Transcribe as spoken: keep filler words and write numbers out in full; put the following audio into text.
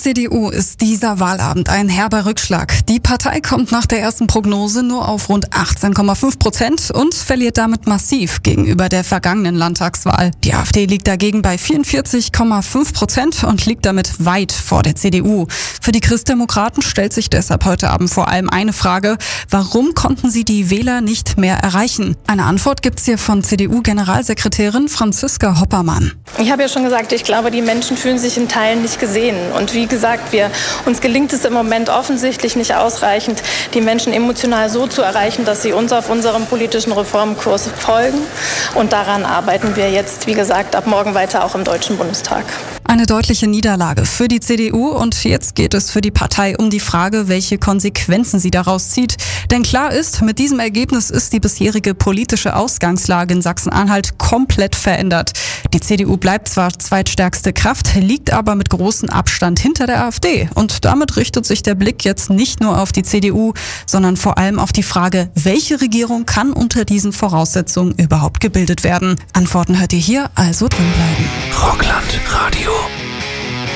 C D U ist dieser Wahlabend ein herber Rückschlag. Die Partei kommt nach der ersten Prognose nur auf rund achtzehn Komma fünf Prozent und verliert damit massiv gegenüber der vergangenen Landtagswahl. Die AfD liegt dagegen bei vierundvierzig Komma fünf Prozent und liegt damit weit vor der C D U. Für die Christdemokraten stellt sich deshalb heute Abend vor allem eine Frage: Warum konnten sie die Wähler nicht mehr erreichen? Eine Antwort gibt's hier von C D U-Generalsekretärin Franziska Hoppermann. Ich habe ja schon gesagt, ich glaube, die Menschen fühlen sich in Teilen nicht gesehen. Und wie gesagt, wir, uns gelingt es im Moment offensichtlich nicht ausreichend, die Menschen emotional so zu erreichen, dass sie uns auf unserem politischen Reformkurs folgen. Und daran arbeiten wir jetzt, wie gesagt, ab morgen weiter auch im Deutschen Bundestag. Eine deutliche Niederlage für die C D U und jetzt geht es für die Partei um die Frage, welche Konsequenzen sie daraus zieht. Denn klar ist, mit diesem Ergebnis ist die bisherige politische Ausgangslage in Sachsen-Anhalt komplett verändert. Die C D U bleibt zwar zweitstärkste Kraft, liegt aber mit großem Abstand hinter der AfD. Und damit richtet sich der Blick jetzt nicht nur auf die C D U, sondern vor allem auf die Frage, welche Regierung kann unter diesen Voraussetzungen überhaupt gebildet werden? Antworten hört ihr hier, also drinbleiben. Rockland Radio.